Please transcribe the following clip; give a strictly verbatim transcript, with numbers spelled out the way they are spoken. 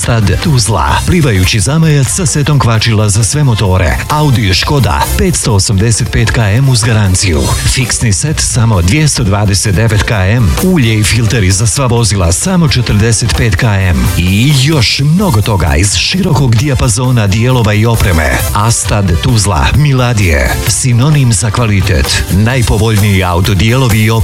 Astad Tuzla, plivajući zamajac sa setom kvačila za sve motore, Audi i Škoda petsto osamdeset pet kilometara uz garanciju, fiksni set samo dvjesto dvadeset devet kilometara, ulje i filteri za sva vozila samo četrdeset pet kilometara i još mnogo toga iz širokog dijapazona dijelova i opreme. Astad Tuzla, Miladije, sinonim za kvalitet, najpovoljniji autodijelovi i opreme